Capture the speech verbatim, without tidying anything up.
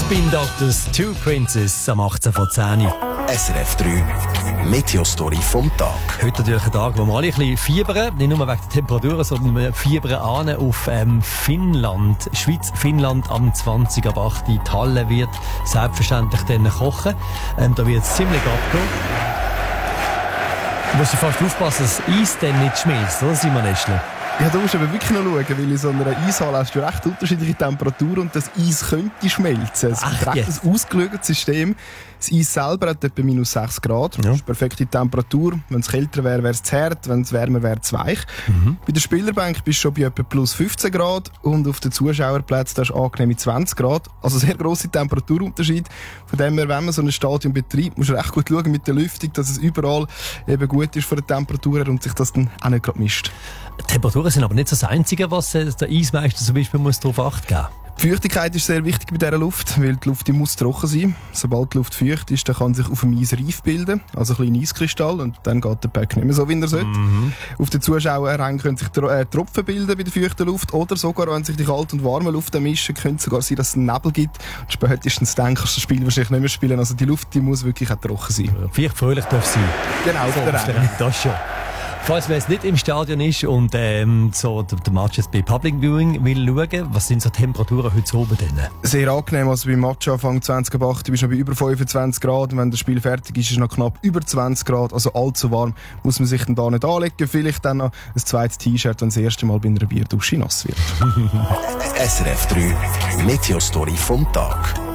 Spin Doctors, Two Princes am achtzehn vor zehn. S R F drei Meteostory vom Tag. Heute natürlich ein Tag, wo wir alle ein bisschen fiebern, nicht nur wegen der Temperaturen, sondern wir fiebern an auf ähm, Finnland. Schweiz-Finnland am zwanzig ab acht. Die Halle wird selbstverständlich dann kochen. Ähm, da wird es ziemlich abgehen. Du musst fast aufpassen, dass das Eis dann nicht schmilzt, oder Simon Eschler? Ja, da musst du aber wirklich noch schauen, weil in so einer Eishalle hast du recht unterschiedliche Temperaturen und das Eis könnte schmelzen. Es ist recht ein ausgeschautes System. Das Eis selber hat etwa minus sechs Grad. Ja. Das ist perfekte Temperatur. Wenn es kälter wäre, wäre es zu hart. Wenn es wärmer wäre, zu weich. Mhm. Bei der Spielerbank bist du schon bei etwa plus fünfzehn Grad und auf den Zuschauerplätzen hast du angenehm zwanzig Grad. Also sehr grosser Temperaturunterschied. Von dem her, wenn man so ein Stadion betreibt, musst du recht gut schauen mit der Lüftung, dass es überall eben gut ist von der Temperatur her und sich das dann auch nicht gerade mischt. Temperaturen sind aber nicht das Einzige, was der Eismeister zum Beispiel muss darauf Acht geben muss. Die Feuchtigkeit ist sehr wichtig bei dieser Luft, weil die Luft die muss trocken sein. Sobald die Luft feucht ist, dann kann sich auf dem Eis Reif bilden, also ein kleiner Eiskristall, und dann geht der Pack nicht mehr so, wie er sollte. Mhm. Auf den Zuschauerrängen können sich Tropfen bilden bei der feuchten Luft, oder sogar, wenn sich die kalte und warme Luft mischen, könnte es sogar sein, dass es einen Nebel gibt. Und spätestens dann kannst du das Spiel wahrscheinlich nicht mehr spielen. Also die Luft die muss wirklich auch trocken sein. Vielleicht fröhlich darf sein. Genau, so, der Ränge. Das schon. Falls man jetzt nicht im Stadion ist und ähm, so der, der Match jetzt bei Public Viewing will schauen, was sind so Temperaturen heute oben drin? Sehr angenehm, also beim Matchanfang zwanzig ab acht bist du noch bei über fünfundzwanzig Grad. Wenn das Spiel fertig ist, ist es noch knapp über zwanzig Grad, also allzu warm muss man sich dann da nicht anlegen. Vielleicht dann noch ein zweites T-Shirt, wenn das erste Mal bei einer Bierdusche nass wird. S R F drei Meteostory vom Tag.